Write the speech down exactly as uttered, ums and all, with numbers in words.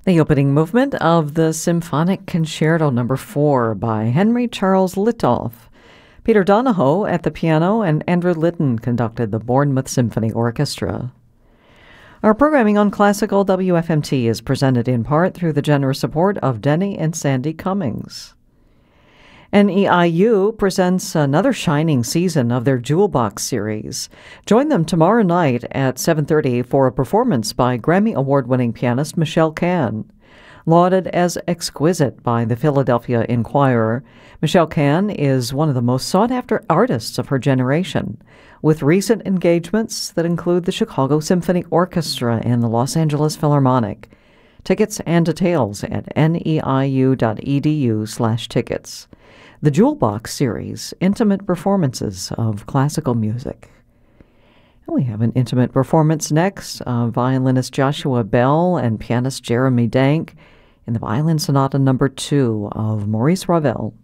The opening movement of the Symphonic Concerto Number four by Henry Charles Litoff. Peter Donahoe at the piano and Andrew Litton conducted the Bournemouth Symphony Orchestra. Our programming on Classical W F M T is presented in part through the generous support of Denny and Sandy Cummings. N E I U presents another shining season of their Jewel Box series. Join them tomorrow night at seven thirty for a performance by Grammy Award-winning pianist Michelle Cann. Lauded as exquisite by the Philadelphia Inquirer, Michelle Cann is one of the most sought-after artists of her generation, with recent engagements that include the Chicago Symphony Orchestra and the Los Angeles Philharmonic. Tickets and details at neiu.edu slash tickets. The Jewel Box series, intimate performances of classical music. And we have an intimate performance next of violinist Joshua Bell and pianist Jeremy Dank in the Violin Sonata Number two of Maurice Ravel.